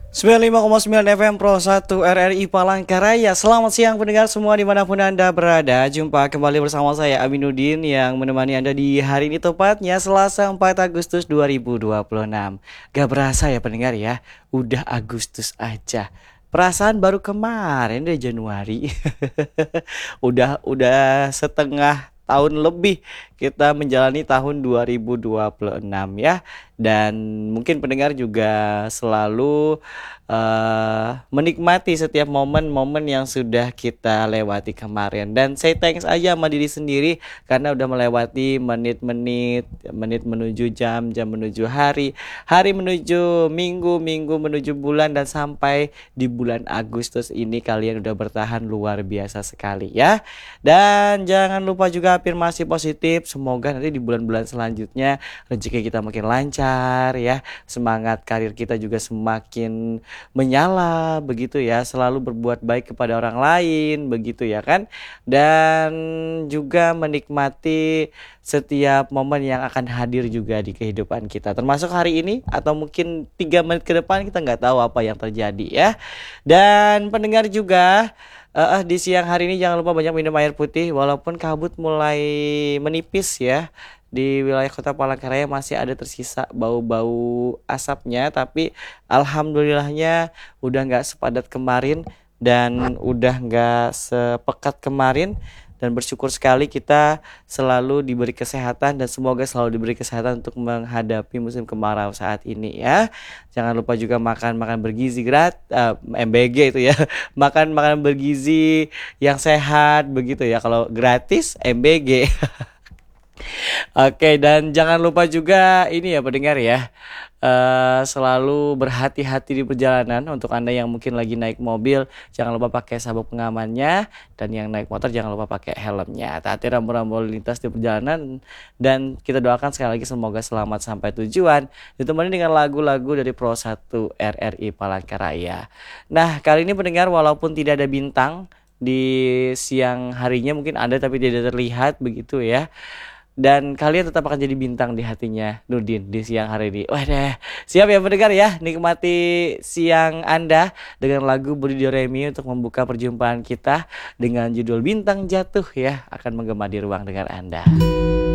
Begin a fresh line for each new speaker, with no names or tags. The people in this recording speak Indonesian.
95,9 FM Pro 1 RRI Palangkaraya. Selamat siang pendengar semua dimanapun Anda berada. Jumpa kembali bersama saya Aminuddin yang menemani Anda di hari ini tepatnya Selasa 4 Agustus 2026. Gak berasa ya pendengar ya, udah Agustus aja. Perasaan baru kemarin deh Januari. Udah setengah tahun lebih kita menjalani tahun 2026 ya. Dan mungkin pendengar juga selalu menikmati setiap momen-momen yang sudah kita lewati kemarin. Dan say thanks aja sama diri sendiri karena udah melewati menit-menit, menit menuju jam, jam menuju hari, hari menuju minggu, minggu menuju bulan, dan sampai di bulan Agustus ini kalian udah bertahan luar biasa sekali ya. Dan jangan lupa juga afirmasi positif. Semoga nanti di bulan-bulan selanjutnya rezeki kita makin lancar ya. Semangat karir kita juga semakin menyala begitu ya, selalu berbuat baik kepada orang lain begitu ya kan, dan juga menikmati setiap momen yang akan hadir juga di kehidupan kita, termasuk hari ini atau mungkin 3 menit ke depan, kita nggak tahu apa yang terjadi ya. Dan pendengar juga di siang hari ini jangan lupa banyak minum air putih walaupun kabut mulai menipis ya. Di wilayah Kota Palangkaraya masih ada tersisa bau-bau asapnya, tapi alhamdulillahnya udah nggak sepadat kemarin dan udah nggak sepekat kemarin, dan bersyukur sekali kita selalu diberi kesehatan dan semoga selalu diberi kesehatan untuk menghadapi musim kemarau saat ini ya. Jangan lupa juga makan makan bergizi MBG itu ya. Makan makan bergizi yang sehat begitu ya. Kalau gratis MBG. Oke, dan jangan lupa juga ini ya pendengar ya, selalu berhati-hati di perjalanan. Untuk Anda yang mungkin lagi naik mobil, jangan lupa pakai sabuk pengamannya, dan yang naik motor jangan lupa pakai helmnya. Taati rambu-rambu lalu lintas di perjalanan, dan kita doakan sekali lagi semoga selamat sampai tujuan. Ditemani dengan lagu-lagu dari Pro 1 RRI Palangkaraya. Nah, kali ini pendengar, walaupun tidak ada bintang di siang harinya, mungkin ada tapi tidak terlihat begitu ya, dan kalian tetap akan jadi bintang di hatinya Nurdin di siang hari ini. Wah deh, siap ya pendengar ya, nikmati siang Anda dengan lagu Budi Doremi untuk membuka perjumpaan kita dengan judul Bintang Jatuh ya, akan menggema di ruang dengar Anda.